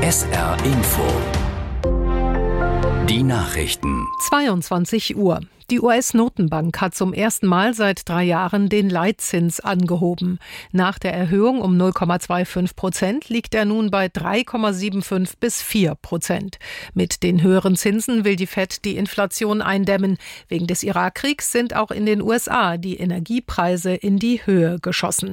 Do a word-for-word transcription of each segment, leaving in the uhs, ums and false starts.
S R Info. Die Nachrichten. zweiundzwanzig Uhr. Die U S-Notenbank hat zum ersten Mal seit drei Jahren den Leitzins angehoben. Nach der Erhöhung um null Komma fünfundzwanzig Prozent liegt er nun bei drei Komma fünfundsiebzig bis vier Prozent. Mit den höheren Zinsen will die Fed die Inflation eindämmen. Wegen des Irakkriegs sind auch in den U S A die Energiepreise in die Höhe geschossen.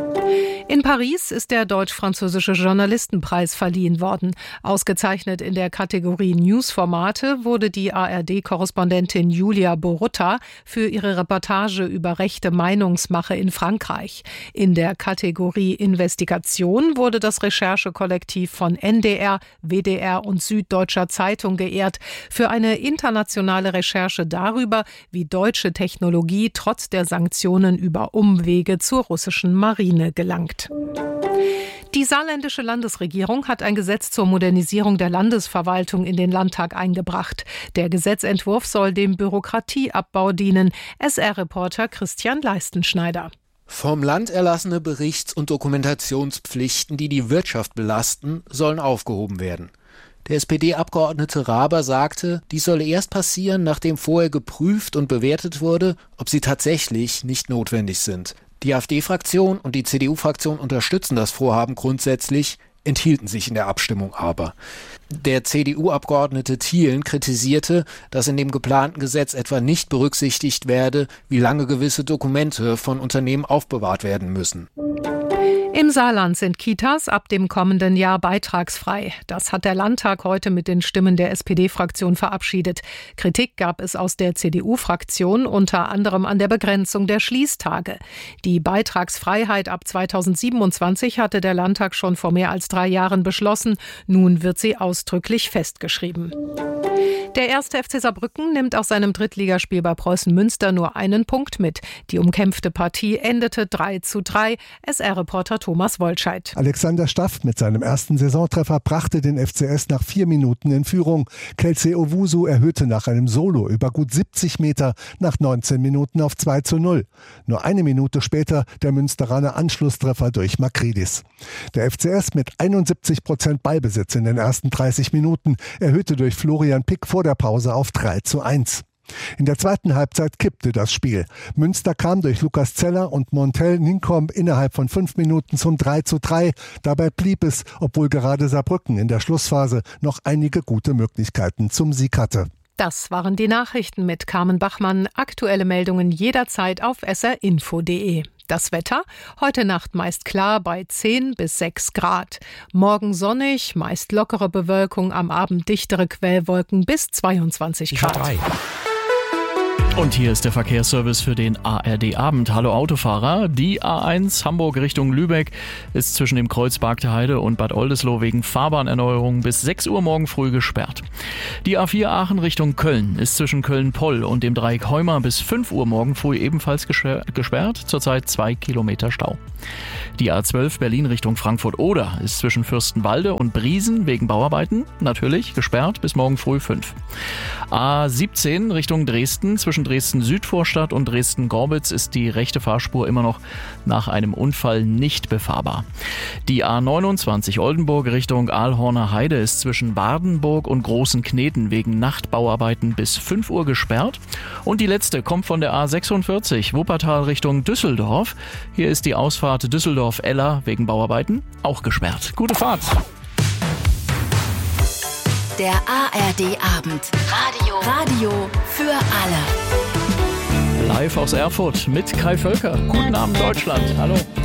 In Paris ist der deutsch-französische Journalistenpreis verliehen worden. Ausgezeichnet in der Kategorie Newsformate wurde die A R D-Korrespondentin Julia Borutta für ihre Reportage über rechte Meinungsmache in Frankreich. In der Kategorie Investigation wurde das Recherchekollektiv von N D R, W D R und Süddeutscher Zeitung geehrt für eine internationale Recherche darüber, wie deutsche Technologie trotz der Sanktionen über Umwege zur russischen Marine gelangt. Die saarländische Landesregierung hat ein Gesetz zur Modernisierung der Landesverwaltung in den Landtag eingebracht. Der Gesetzentwurf soll dem Bürokratieabbau dienen. S R-Reporter Christian Leistenschneider. Vom Land erlassene Berichts- und Dokumentationspflichten, die die Wirtschaft belasten, sollen aufgehoben werden. Der S P D-Abgeordnete Raber sagte, dies solle erst passieren, nachdem vorher geprüft und bewertet wurde, ob sie tatsächlich nicht notwendig sind. Die AfD-Fraktion und die C D U-Fraktion unterstützen das Vorhaben grundsätzlich, enthielten sich in der Abstimmung aber. Der C D U-Abgeordnete Thielen kritisierte, dass in dem geplanten Gesetz etwa nicht berücksichtigt werde, wie lange gewisse Dokumente von Unternehmen aufbewahrt werden müssen. Im Saarland sind Kitas ab dem kommenden Jahr beitragsfrei. Das hat der Landtag heute mit den Stimmen der S P D-Fraktion verabschiedet. Kritik gab es aus der C D U-Fraktion, unter anderem an der Begrenzung der Schließtage. Die Beitragsfreiheit ab zweitausendsiebenundzwanzig hatte der Landtag schon vor mehr als drei Jahren beschlossen. Nun wird sie ausdrücklich festgeschrieben. Der erste F C Saarbrücken nimmt aus seinem Drittligaspiel bei Preußen Münster nur einen Punkt mit. Die umkämpfte Partie endete drei zu drei. S R-Reporter Thomas Wollscheid. Alexander Staff mit seinem ersten Saisontreffer brachte den F C S nach vier Minuten in Führung. Kelsey Owusu erhöhte nach einem Solo über gut siebzig Meter nach neunzehn Minuten auf zwei zu null. Nur eine Minute später der Münsteraner Anschlusstreffer durch Makridis. Der F C S mit einundsiebzig Prozent Ballbesitz in den ersten dreißig Minuten erhöhte durch Florian Pick vor der Pause auf drei zu eins. In der zweiten Halbzeit kippte das Spiel. Münster kam durch Lukas Zeller und Montel Ninkom innerhalb von fünf Minuten zum drei zu drei. Dabei blieb es, obwohl gerade Saarbrücken in der Schlussphase noch einige gute Möglichkeiten zum Sieg hatte. Das waren die Nachrichten mit Carmen Bachmann. Aktuelle Meldungen jederzeit auf s r info punkt d e. Das Wetter? Heute Nacht meist klar bei zehn bis sechs Grad. Morgen sonnig, meist lockere Bewölkung, am Abend dichtere Quellwolken bis zweiundzwanzig Grad. Und hier ist der Verkehrsservice für den A R D-Abend. Hallo Autofahrer. Die A eins Hamburg Richtung Lübeck ist zwischen dem Kreuz Bargteheide und Bad Oldesloe wegen Fahrbahnerneuerung bis sechs Uhr morgen früh gesperrt. Die A vier Aachen Richtung Köln ist zwischen Köln-Poll und dem Dreieck Heuma bis fünf Uhr morgen früh ebenfalls gesperrt. Zurzeit zwei Kilometer Stau. Die A zwölf Berlin Richtung Frankfurt-Oder ist zwischen Fürstenwalde und Briesen wegen Bauarbeiten natürlich gesperrt bis morgen früh fünf. A siebzehn Richtung Dresden zwischen Dresden-Südvorstadt und Dresden-Gorbitz ist die rechte Fahrspur immer noch nach einem Unfall nicht befahrbar. Die A neunundzwanzig Oldenburg Richtung Aalhorner Heide ist zwischen Wardenburg und Großen Kneten wegen Nachtbauarbeiten bis fünf Uhr gesperrt. Und die letzte kommt von der A sechsundvierzig Wuppertal Richtung Düsseldorf. Hier ist die Ausfahrt Düsseldorf-Eller wegen Bauarbeiten auch gesperrt. Gute Fahrt! Der A R D-Abend. Radio. Radio für alle. Live aus Erfurt mit Kai Völker. Guten Abend, Deutschland. Hallo.